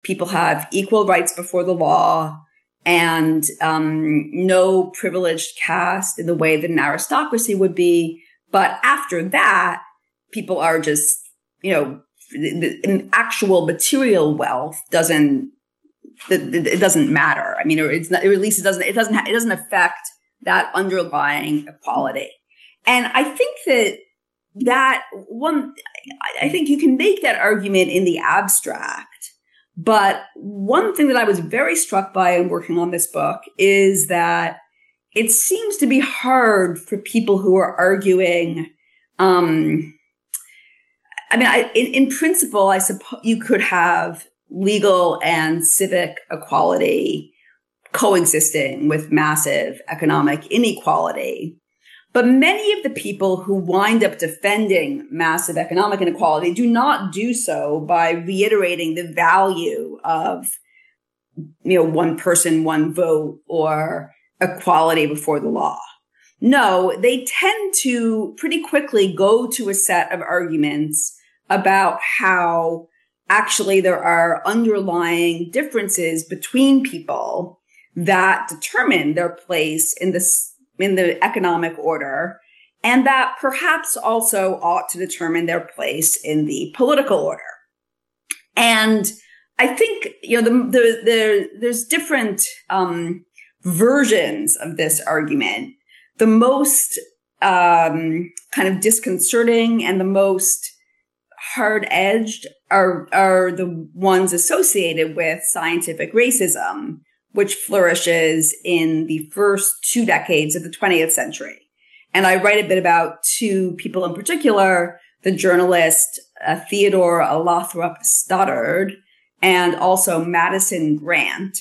people have equal rights before the law and no privileged caste in the way that an aristocracy would be. But after that, people are just, the actual material wealth doesn't matter. I mean, or it's not, or at least it doesn't affect that underlying equality. And I think I think you can make that argument in the abstract. But one thing that I was very struck by in working on this book is that it seems to be hard for people who are arguing. In principle, I suppose you could have legal and civic equality coexisting with massive economic inequality. But many of the people who wind up defending massive economic inequality do not do so by reiterating the value of, one person, one vote, or equality before the law. No, they tend to pretty quickly go to a set of arguments about how actually there are underlying differences between people that determine their place in the economic order, and that perhaps also ought to determine their place in the political order. And I think, there's different versions of this argument. The most kind of disconcerting and the most hard-edged are the ones associated with scientific racism, which flourishes in the first 2 decades of the 20th century. And I write a bit about 2 people in particular, the journalist Theodore Lothrop Stoddard and also Madison Grant,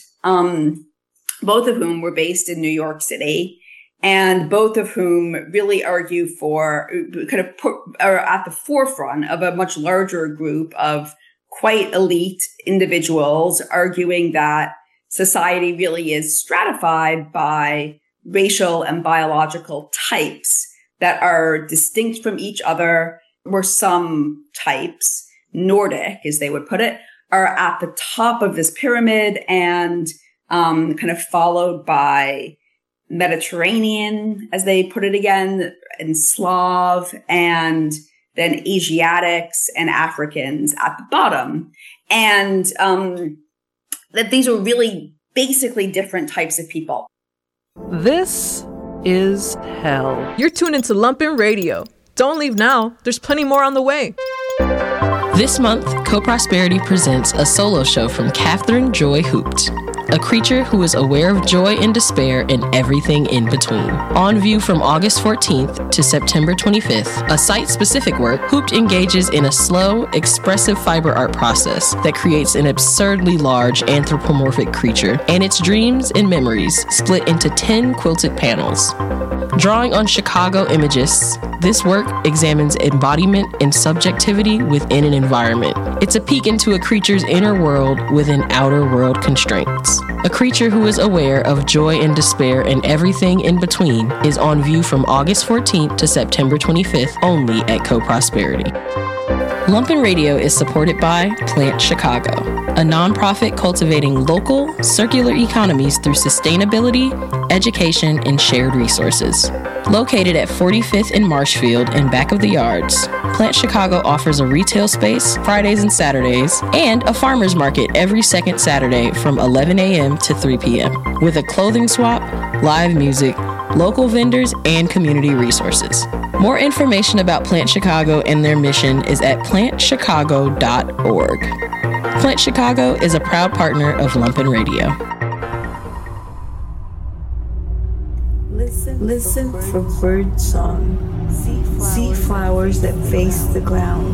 both of whom were based in New York City, and both of whom really argue for, are at the forefront of a much larger group of quite elite individuals arguing that society really is stratified by racial and biological types that are distinct from each other, where some types, Nordic, as they would put it, are at the top of this pyramid and kind of followed by Mediterranean, as they put it again, and Slav, and then Asiatics and Africans at the bottom. And that these are really basically different types of people. This is hell. You're tuned into Lumpen Radio. Don't leave now. There's plenty more on the way. This month, Co-Prosperity presents a solo show from Catherine Joy Hoopt, a creature who is aware of joy and despair and everything in between. On view from August 14th to September 25th, a site-specific work, Hoopt engages in a slow, expressive fiber art process that creates an absurdly large anthropomorphic creature and its dreams and memories split into 10 quilted panels. Drawing on Chicago imagists, this work examines embodiment and subjectivity within an environment. It's a peek into a creature's inner world within outer world constraints. A creature who is aware of joy and despair and everything in between is on view from August 14th to September 25th only at Co-Prosperity. Lumpen Radio is supported by Plant Chicago, a nonprofit cultivating local, circular economies through sustainability, education, and shared resources. Located at 45th and Marshfield and back of the yards, Plant Chicago offers a retail space Fridays and Saturdays and a farmer's market every second Saturday from 11 a.m. to 3 p.m. with a clothing swap, live music, local vendors, and community resources. More information about Plant Chicago and their mission is at plantchicago.org. Plant Chicago is a proud partner of Lumpen Radio. Listen for bird song, see flowers that face the ground.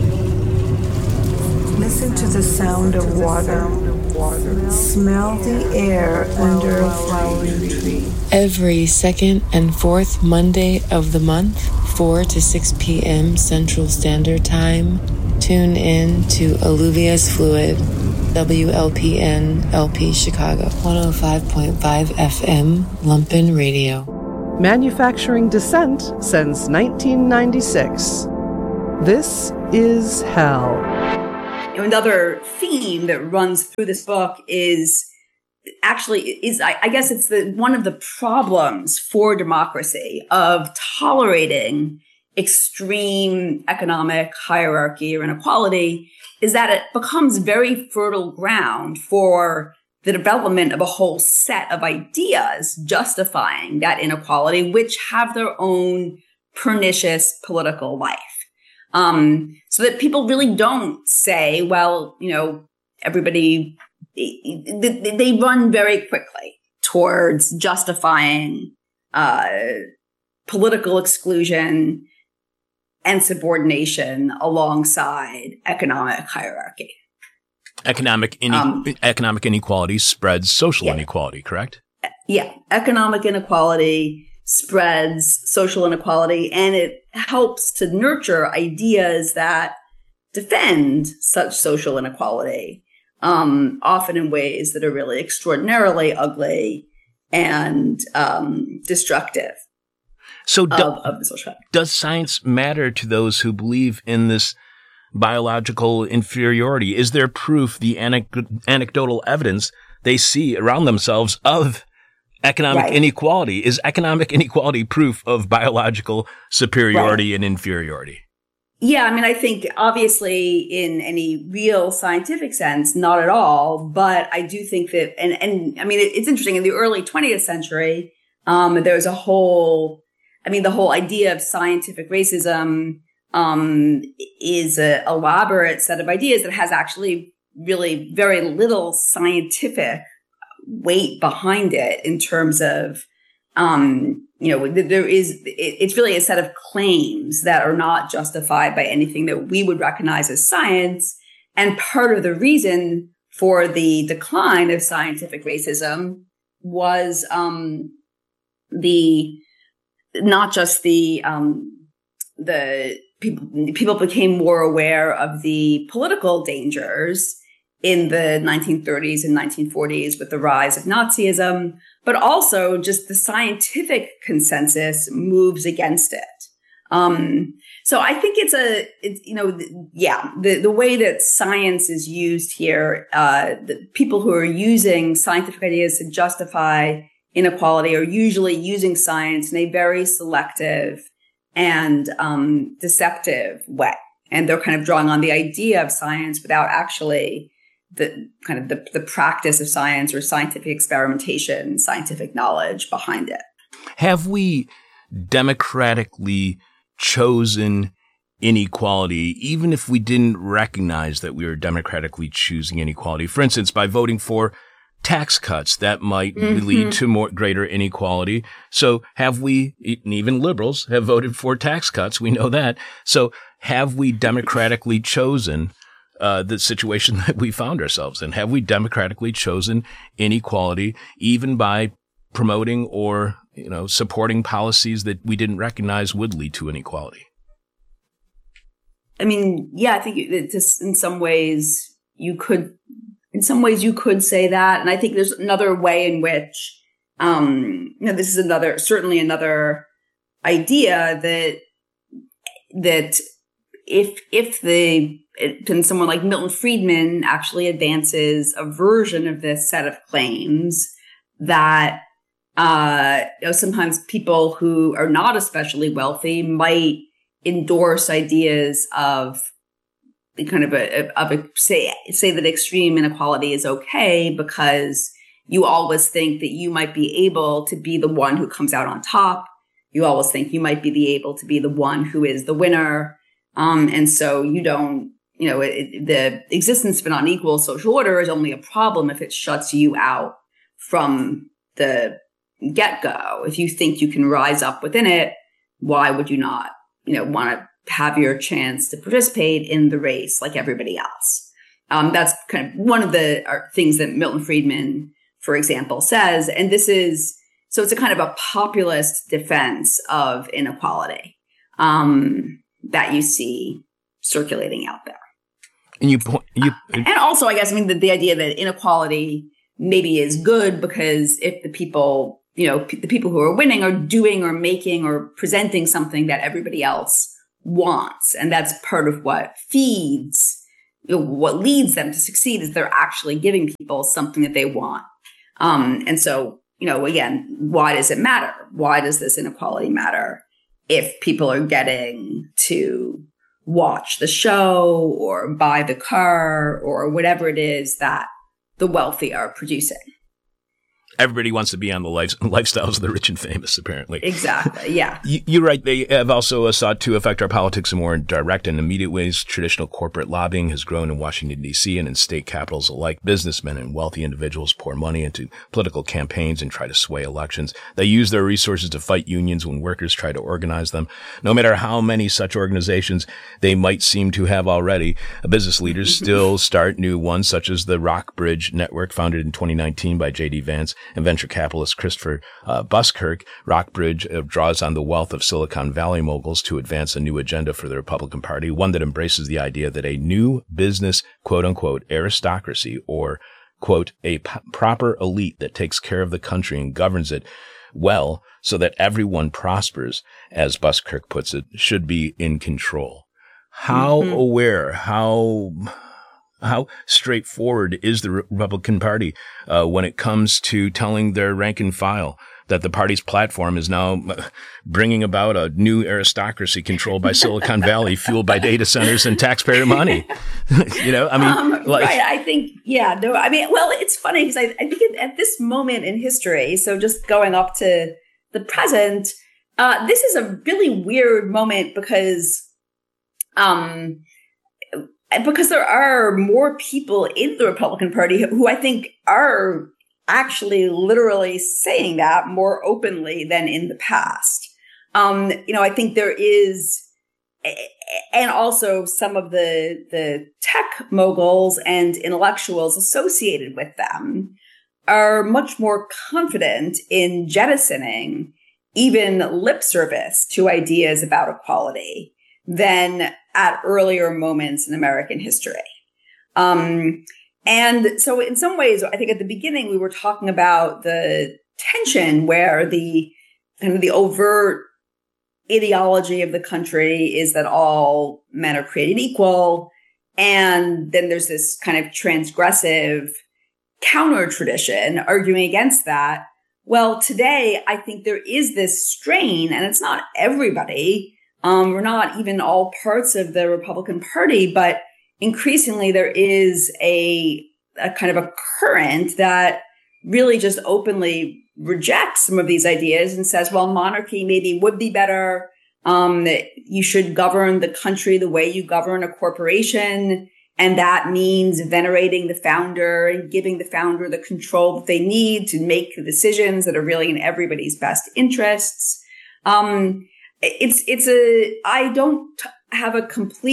Listen to the sound of water. Smell the air under a flowering tree. Every second and fourth Monday of the month, 4 to 6 p.m. Central Standard Time, tune in to Alluvia's Fluid, WLPN LP Chicago, 105.5 FM, Lumpen Radio. Manufacturing dissent since 1996. This is hell. another theme that runs through this book is I guess it's one of the problems for democracy of tolerating extreme economic hierarchy or inequality is that it becomes very fertile ground for the development of a whole set of ideas justifying that inequality, which have their own pernicious political life. So that people really don't say, well, everybody, they run very quickly towards justifying political exclusion and subordination alongside economic hierarchy. Economic inequality spreads social inequality, correct? Yeah. Economic inequality spreads social inequality, and it helps to nurture ideas that defend such social inequality, often in ways that are really extraordinarily ugly and destructive. So of the social. Does science matter to those who believe in this biological inferiority? Is there proof, the anecdotal evidence they see around themselves of economic inequality? Is economic inequality proof of biological superiority and inferiority? Yeah, I mean, I think obviously in any real scientific sense, not at all. But I do think that, and I mean, it's interesting. In the early 20th century, there was the whole idea of scientific racism is an elaborate set of ideas that has actually really very little scientific weight behind it in terms of, it's really a set of claims that are not justified by anything that we would recognize as science. And part of the reason for the decline of scientific racism was people became more aware of the political dangers in the 1930s and 1940s with the rise of Nazism, but also just the scientific consensus moves against it. So I think the way that science is used here, the people who are using scientific ideas to justify inequality are usually using science in a very selective and deceptive way. And they're kind of drawing on the idea of science without actually the practice of science or scientific experimentation, scientific knowledge behind it. Have we democratically chosen inequality, even if we didn't recognize that we were democratically choosing inequality? For instance, by voting for tax cuts that might lead to greater inequality. So have we, and even liberals have voted for tax cuts. We know that. So have we democratically chosen the situation that we found ourselves in? Have we democratically chosen inequality, even by promoting or, supporting policies that we didn't recognize would lead to inequality? I mean, yeah, I think in some ways you could say that. And I think there's another way in which, this is certainly another idea that if someone like Milton Friedman actually advances a version of this set of claims that, sometimes people who are not especially wealthy might endorse ideas of kind of say that extreme inequality is okay because you always think that you might be able to be the one who comes out on top. You always think you might be able to be the one who is the winner. And so you don't, the existence of an unequal social order is only a problem if it shuts you out from the get-go. If you think you can rise up within it, why would you not, want to have your chance to participate in the race like everybody else? That's kind of one of the things that Milton Friedman, for example, says. And so it's a kind of a populist defense of inequality that you see circulating out there. And also, I guess, the idea that inequality maybe is good because if the people who are winning are doing or making or presenting something that everybody else wants. And that's part of what feeds what leads them to succeed is they're actually giving people something that they want. And so, again, why does it matter? Why does this inequality matter if people are getting to watch the show or buy the car or whatever it is that the wealthy are producing? Everybody wants to be on the lifestyles of the rich and famous, apparently. Exactly, yeah. You're right. They have also sought to affect our politics in more direct and immediate ways. Traditional corporate lobbying has grown in Washington, D.C. and in state capitals alike. Businessmen and wealthy individuals pour money into political campaigns and try to sway elections. They use their resources to fight unions when workers try to organize them. No matter how many such organizations they might seem to have already, business leaders still start new ones, such as the Rockbridge Network, founded in 2019 by J.D. Vance and venture capitalist Christopher Buskirk. Rockbridge draws on the wealth of Silicon Valley moguls to advance a new agenda for the Republican Party, one that embraces the idea that a new business, quote-unquote, aristocracy, or, quote, a proper elite that takes care of the country and governs it well so that everyone prospers, as Buskirk puts it, should be in control. How aware, how straightforward is the Republican Party when it comes to telling their rank and file that the party's platform is now bringing about a new aristocracy controlled by Silicon Valley, fueled by data centers and taxpayer money? Right. I think, well, it's funny because I think at this moment in history, so just going up to the present, this is a really weird moment because there are more people in the Republican Party who I think are actually literally saying that more openly than in the past. I think there is, and also some of the tech moguls and intellectuals associated with them are much more confident in jettisoning even lip service to ideas about equality than at earlier moments in American history. And so in some ways, I think at the beginning, we were talking about the tension where the kind of the overt ideology of the country is that all men are created equal. And then there's this kind of transgressive counter tradition arguing against that. Well, today, I think there is this strain, and it's not everybody. We're not even all parts of the Republican Party, but increasingly there is a kind of a current that really just openly rejects some of these ideas and says, well, monarchy maybe would be better. That you should govern the country the way you govern a corporation. And that means venerating the founder and giving the founder the control that they need to make the decisions that are really in everybody's best interests. I don't have a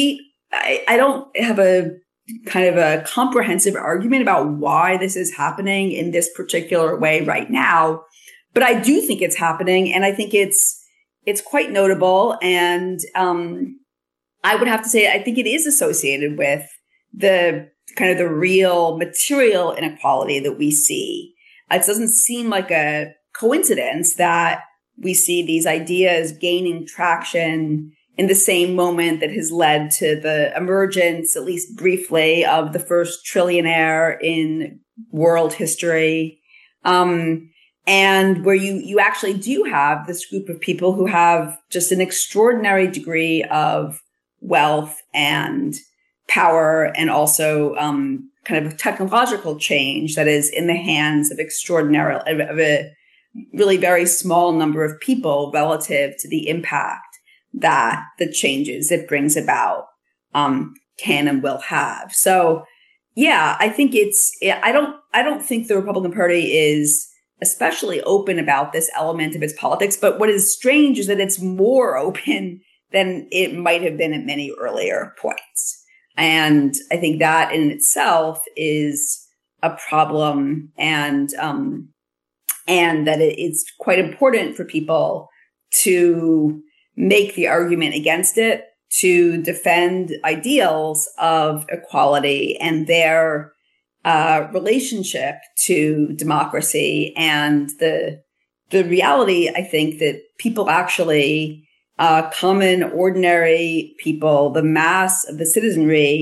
kind of a comprehensive argument about why this is happening in this particular way right now. But I do think it's happening, and I think it's quite notable. And I would have to say I think it is associated with the kind of the real material inequality that we see. It doesn't seem like a coincidence that we see these ideas gaining traction in the same moment that has led to the emergence, at least briefly, of the first trillionaire in world history. And where you actually do have this group of people who have just an extraordinary degree of wealth and power, and also kind of technological change that is in the hands of a really very small number of people relative to the impact that the changes it brings about can and will have. So, yeah, I think I don't think the Republican Party is especially open about this element of its politics. But what is strange is that it's more open than it might have been at many earlier points. And I think that in itself is a problem, and that it's quite important for people to make the argument against it, to defend ideals of equality and their relationship to democracy, and the reality, I think, that people actually, common, ordinary people, the mass of the citizenry,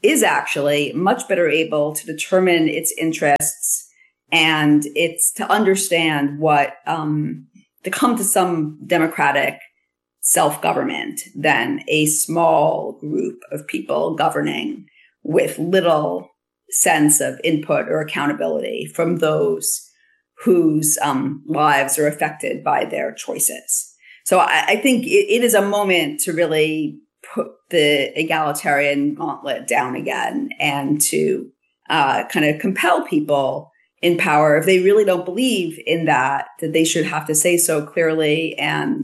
is actually much better able to determine its interests and it's to understand what, to come to some democratic self-government than a small group of people governing with little sense of input or accountability from those whose lives are affected by their choices. So I think it is a moment to really put the egalitarian gauntlet down again and to kind of compel people in power, if they really don't believe in that they should have to say so clearly and,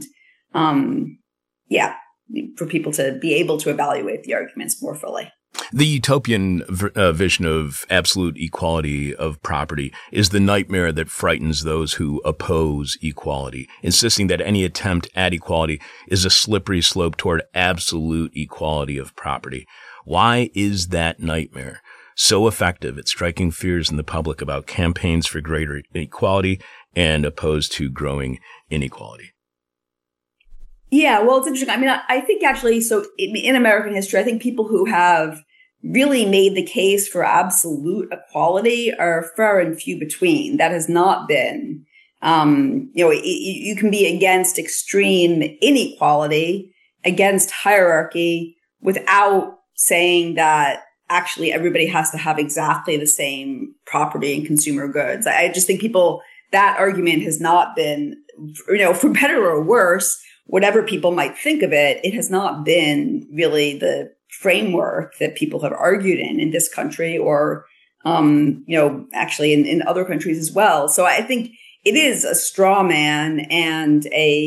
for people to be able to evaluate the arguments more fully. The utopian vision of absolute equality of property is the nightmare that frightens those who oppose equality, insisting that any attempt at equality is a slippery slope toward absolute equality of property. Why is that nightmare so effective at striking fears in the public about campaigns for greater equality and opposed to growing inequality? Yeah, well, it's interesting. I mean, I think actually, so in American history, I think people who have really made the case for absolute equality are far and few between. That has not been, you can be against extreme inequality, against hierarchy, without saying that actually everybody has to have exactly the same property and consumer goods. I just think that argument has not been, for better or worse, whatever people might think of it, it has not been really the framework that people have argued in this country or, actually in other countries as well. So I think it is a straw man and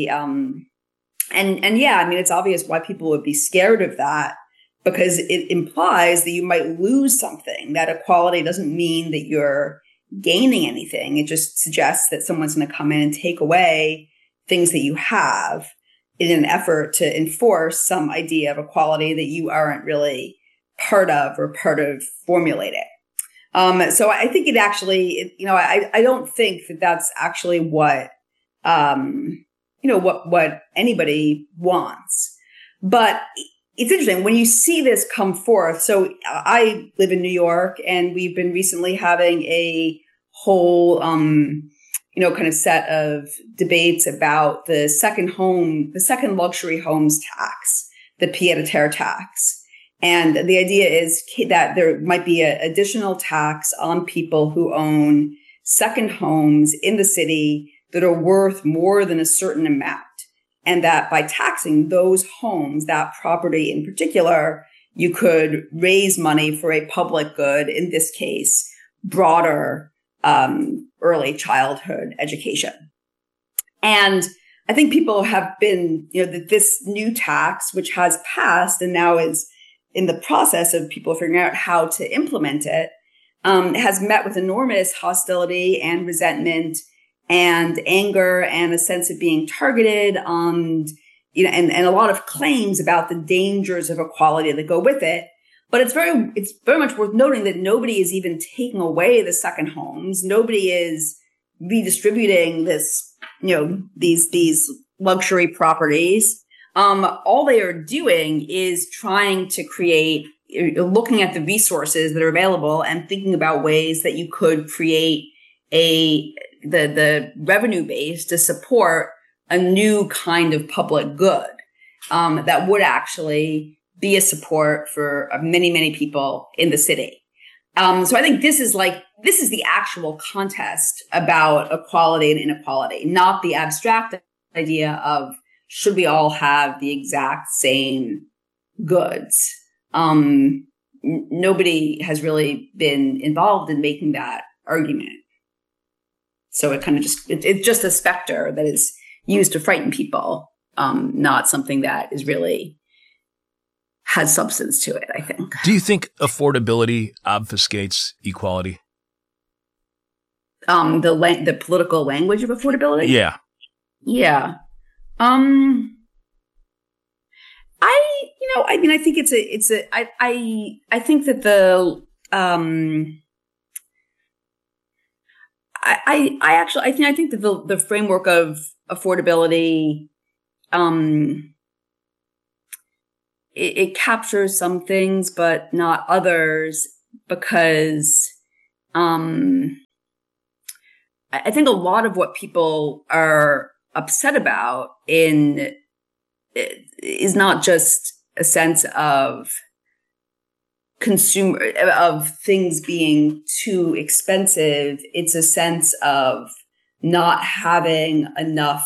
it's obvious why people would be scared of that, because it implies that you might lose something. That equality doesn't mean that you're gaining anything. It just suggests that someone's going to come in and take away things that you have in an effort to enforce some idea of equality that you aren't really part of or part of formulating. So I think it actually, I don't think that that's actually what anybody wants. But it's interesting when you see this come forth. So I live in New York, and we've been recently having a whole, kind of set of debates about the second luxury homes tax, the pied-à-terre tax. And the idea is that there might be an additional tax on people who own second homes in the city that are worth more than a certain amount. And that by taxing those homes, that property in particular, you could raise money for a public good, in this case, broader early childhood education. And I think people have been, that this new tax, which has passed and now is in the process of people figuring out how to implement it, has met with enormous hostility and resentment and anger and a sense of being targeted and a lot of claims about the dangers of equality that go with it. But it's very much worth noting that nobody is even taking away the second homes. Nobody is redistributing these luxury properties. All they are doing is trying to looking at the resources that are available and thinking about ways that you could create the revenue base to support a new kind of public good that would actually be a support for many, many people in the city. So I think this is the actual contest about equality and inequality, not the abstract idea of should we all have the exact same goods. Nobody has really been involved in making that argument. So it kind of it's just a specter that is used to frighten people, not something that is really has substance to it, I think. Do you think affordability obfuscates equality? The political language of affordability? Yeah. Yeah. I think I think that I think that the framework of affordability, it captures some things, but not others, because I think a lot of what people are upset about is not just a sense of things being too expensive. It's a sense of not having enough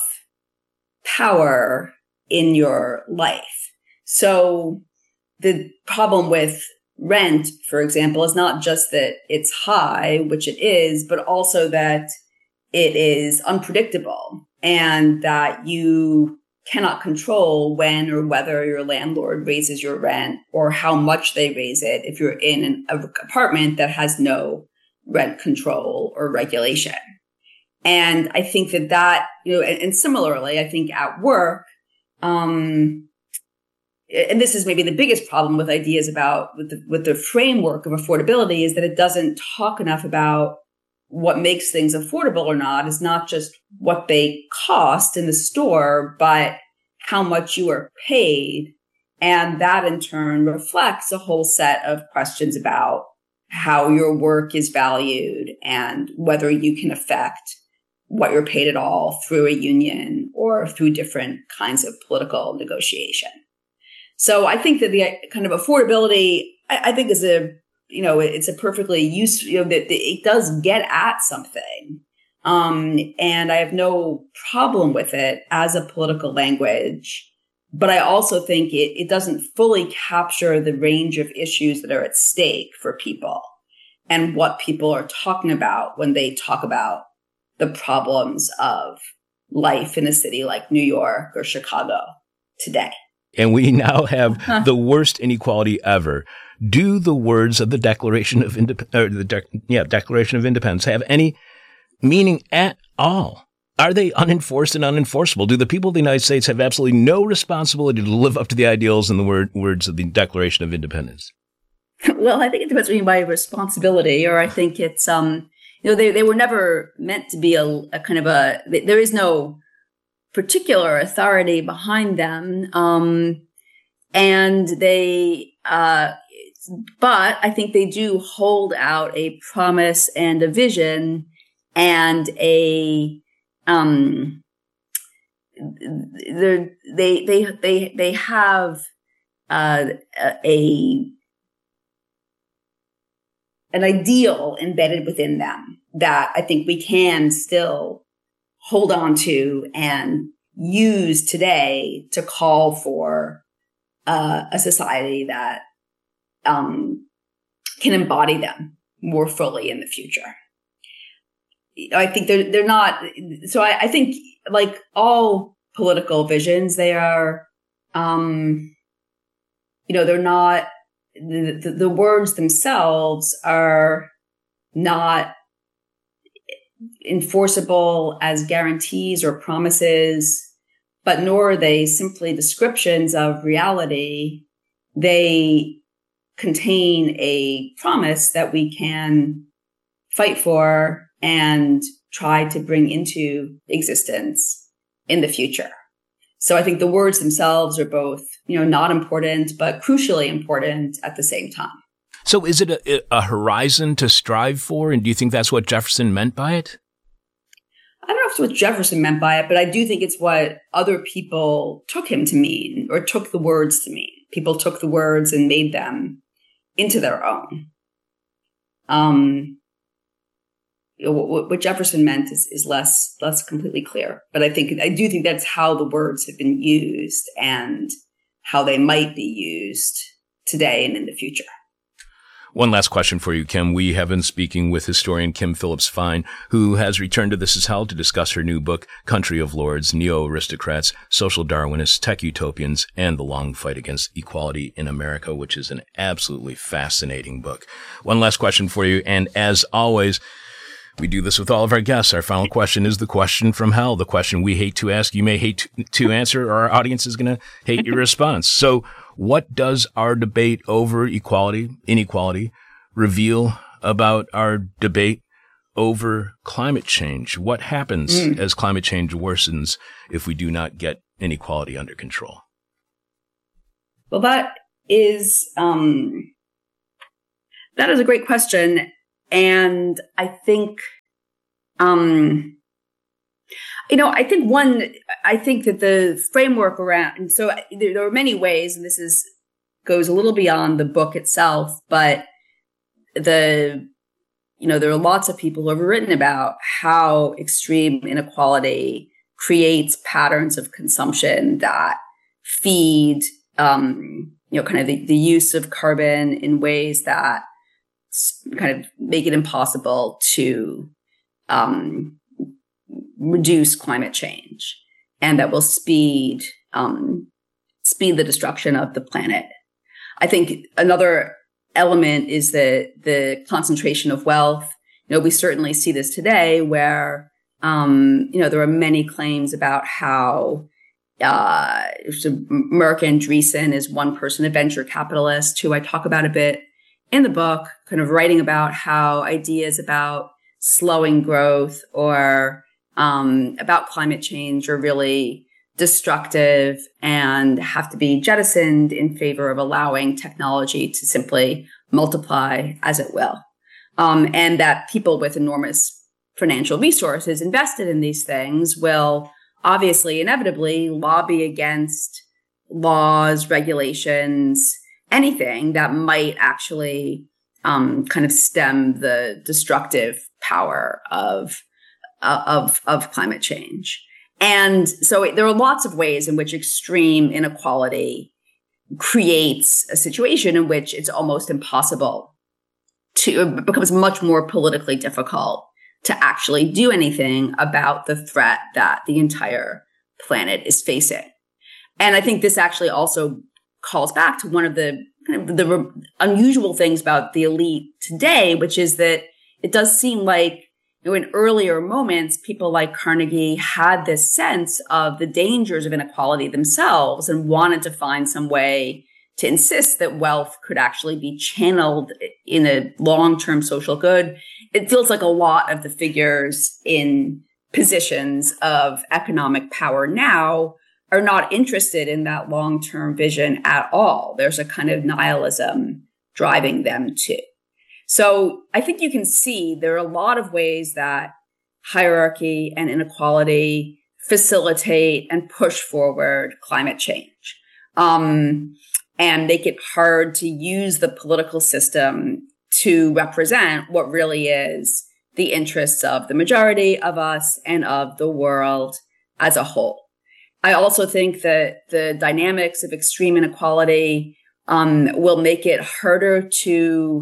power in your life. So the problem with rent, for example, is not just that it's high, which it is, but also that it is unpredictable and that you cannot control when or whether your landlord raises your rent or how much they raise it if you're in an apartment that has no rent control or regulation. And I think that, and similarly, I think at work, and this is maybe the biggest problem with ideas with the framework of affordability, is that it doesn't talk enough about what makes things affordable or not. Is not just what they cost in the store, but how much you are paid. And that in turn reflects a whole set of questions about how your work is valued and whether you can affect what you're paid at all through a union or through different kinds of political negotiation. So I think that the kind of affordability, I think is it's a perfectly useful, that it does get at something. And I have no problem with it as a political language, but I also think it doesn't fully capture the range of issues that are at stake for people and what people are talking about when they talk about the problems of life in a city like New York or Chicago today. And we now have the worst inequality ever. Do the words of the Declaration of Declaration of Independence have any meaning at all? Are they unenforced and unenforceable? Do the people of the United States have absolutely no responsibility to live up to the ideals and the words of the Declaration of Independence? Well, I think it depends what you mean by responsibility, or I think it's they were never meant to be a kind of there is no particular authority behind them. And they, but I think they do hold out a promise and a vision and they have an ideal embedded within them that I think we can still hold on to and use today to call for a society that can embody them more fully in the future. I think they're not. So I think, like all political visions, they are, they're not. The words themselves are not enforceable as guarantees or promises, but nor are they simply descriptions of reality. They contain a promise that we can fight for and try to bring into existence in the future. So I think the words themselves are both, not important, but crucially important at the same time. So is it a horizon to strive for? And do you think that's what Jefferson meant by it? I don't know if it's what Jefferson meant by it, but I do think it's what other people took him to mean, or took the words to mean. People took the words and made them into their own. What Jefferson meant is less completely clear, but I do think that's how the words have been used and how they might be used today and in the future. One last question for you, Kim. We have been speaking with historian Kim Phillips Fine, who has returned to This Is Hell to discuss her new book, Country of Lords, Neo-Aristocrats, Social Darwinists, Tech Utopians, and the Long Fight Against Equality in America, which is an absolutely fascinating book. One last question for you, and as always, we do this with all of our guests. Our final question is the question from hell, the question we hate to ask, you may hate to answer, or our audience is going to hate your response. So what does our debate over inequality, reveal about our debate over climate change? What happens as climate change worsens if we do not get inequality under control? Well, that is a great question. And I think, I think that the framework around, and so there are many ways, and goes a little beyond the book itself, but there are lots of people who have written about how extreme inequality creates patterns of consumption that feed, kind of the use of carbon in ways that kind of make it impossible to reduce climate change, and that will speed the destruction of the planet. I think another element is the concentration of wealth. We certainly see this today where, there are many claims about how Merck Andreessen is one person, a venture capitalist who I talk about a bit in the book, kind of writing about how ideas about slowing growth or about climate change are really destructive and have to be jettisoned in favor of allowing technology to simply multiply as it will. And that people with enormous financial resources invested in these things will obviously, inevitably lobby against laws, regulations, anything that might actually kind of stem the destructive power of climate change. And so there are lots of ways in which extreme inequality creates a situation in which it's almost impossible it becomes much more politically difficult to actually do anything about the threat that the entire planet is facing. And I think this actually also calls back to one of the unusual things about the elite today, which is that it does seem like in earlier moments, people like Carnegie had this sense of the dangers of inequality themselves and wanted to find some way to insist that wealth could actually be channeled in a long-term social good. It feels like a lot of the figures in positions of economic power now are not interested in that long-term vision at all. There's a kind of nihilism driving them too. So I think you can see there are a lot of ways that hierarchy and inequality facilitate and push forward climate change, and make it hard to use the political system to represent what really is the interests of the majority of us and of the world as a whole. I also think that the dynamics of extreme inequality will make it harder to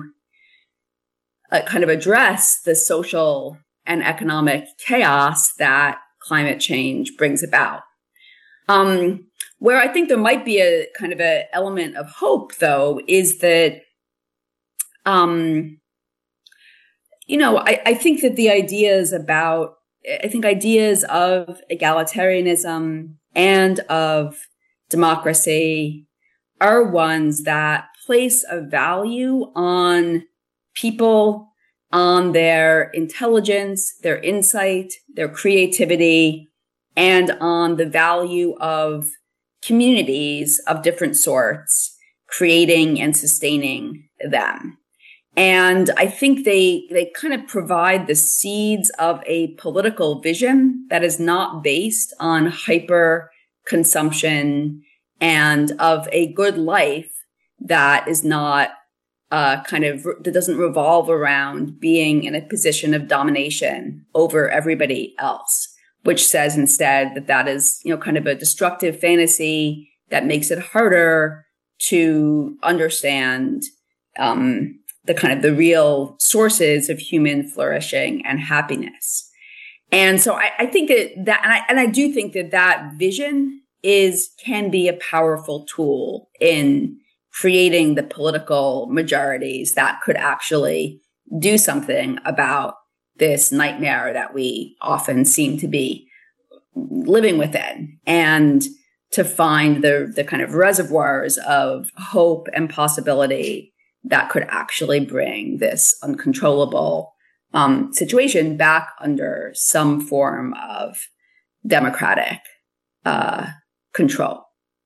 kind of address the social and economic chaos that climate change brings about. Where I think there might be a kind of an element of hope, though, is that, I think that the ideas of egalitarianism and of democracy are ones that place a value on people, on their intelligence, their insight, their creativity, and on the value of communities of different sorts, creating and sustaining them. And I think they kind of provide the seeds of a political vision that is not based on hyper consumption and of a good life that is not that doesn't revolve around being in a position of domination over everybody else, which says instead that is, kind of a destructive fantasy that makes it harder to understand the kind of the real sources of human flourishing and happiness. And so I think I do think that vision can be a powerful tool in creating the political majorities that could actually do something about this nightmare that we often seem to be living within, and to find the kind of reservoirs of hope and possibility that could actually bring this uncontrollable situation back under some form of democratic control.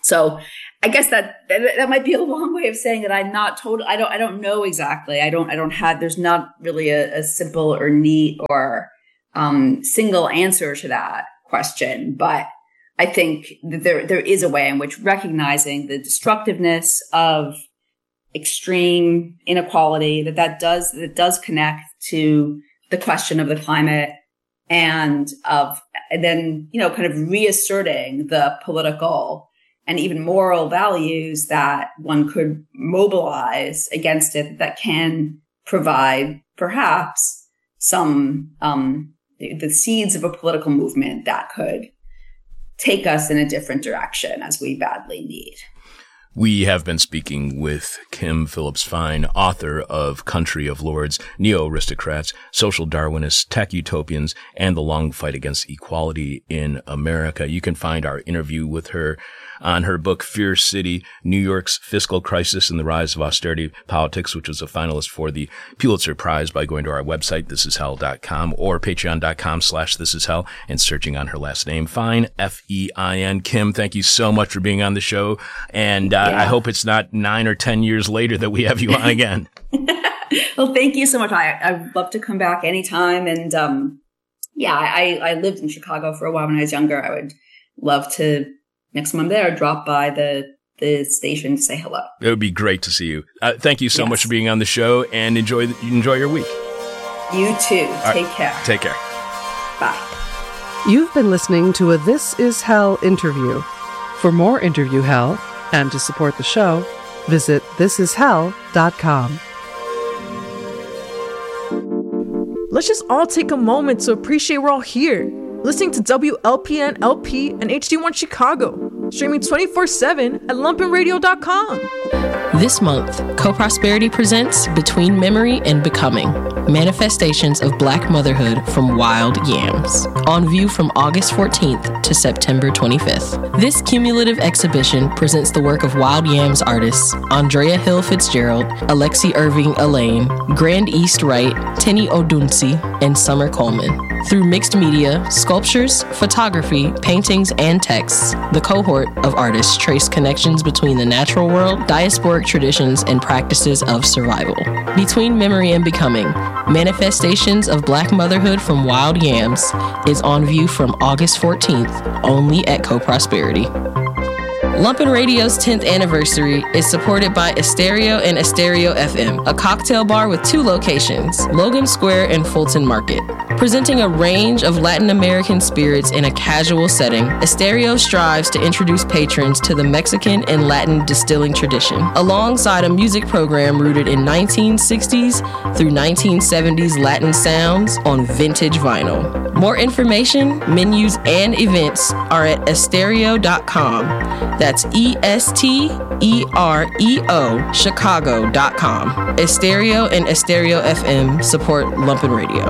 So I guess that might be a long way of saying that I'm not total. I don't know exactly. There's not really a simple or neat or single answer to that question. But I think that there is a way in which recognizing the destructiveness of extreme inequality, that does connect to the question of the climate, and then, kind of reasserting the political and even moral values that one could mobilize against it, that can provide perhaps some the seeds of a political movement that could take us in a different direction, as we badly need. We have been speaking with Kim Phillips Fine, author of Country of Lords, Neo-Aristocrats, Social Darwinists, Tech Utopians, and the Long Fight Against Equality in America. You can find our interview with her on her book, Fear City, New York's Fiscal Crisis and the Rise of Austerity Politics, which was a finalist for the Pulitzer Prize, by going to our website, thisishell.com, or patreon.com/thisishell, and searching on her last name, Fine, F-E-I-N. Kim, thank you so much for being on the show. And I hope it's not 9 or 10 years later that we have you on again. Well, thank you so much. I'd love to come back anytime. And I lived in Chicago for a while when I was younger. I would love to, next time I'm there, drop by the station to say hello. It would be great to see you. Thank you so much for being on the show, and enjoy your week. You too. Take care. Take care. Bye. You've been listening to a This Is Hell interview. For more interview hell, and to support the show, visit thisishell.com. Let's just all take a moment to appreciate we're all here, listening to WLPN LP and HD1 Chicago, streaming 24/7 at lumpenradio.com. This month, Co-Prosperity presents Between Memory and Becoming, Manifestations of Black Motherhood from Wild Yams, on view from August 14th to September 25th. This cumulative exhibition presents the work of Wild Yams artists Andrea Hill Fitzgerald, Alexi Irving Elaine, Grand East Wright, Tenny Odunsi, and Summer Coleman. Through mixed media, sculptures, photography, paintings, and texts, the cohort of artists trace connections between the natural world, diasporic traditions, and practices of survival. Between Memory and Becoming, Manifestations of Black Motherhood from Wild Yams is on view from August 14th, only at Co-Prosperity. Lumpen Radio's 10th anniversary is supported by Astereo and Astereo FM, a cocktail bar with 2 locations, Logan Square and Fulton Market. Presenting a range of Latin American spirits in a casual setting, Astereo strives to introduce patrons to the Mexican and Latin distilling tradition, alongside a music program rooted in 1960s through 1970s Latin sounds on vintage vinyl. More information, menus, and events are at astereo.com. That's ESTEREO Chicago.com. Astereo and Astereo FM support Lumpen Radio.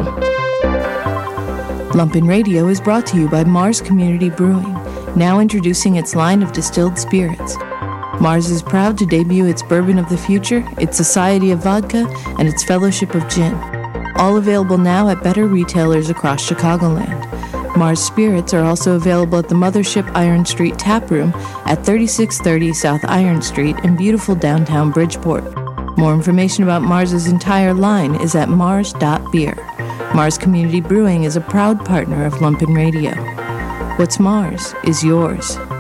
Lumpen Radio is brought to you by Mars Community Brewing, now introducing its line of distilled spirits. Mars is proud to debut its Bourbon of the Future, its Society of Vodka, and its Fellowship of Gin. All available now at better retailers across Chicagoland. Mars Spirits are also available at the Mothership Iron Street Tap Room at 3630 South Iron Street in beautiful downtown Bridgeport. More information about Mars's entire line is at mars.beer. Mars Community Brewing is a proud partner of Lumpen Radio. What's Mars is yours.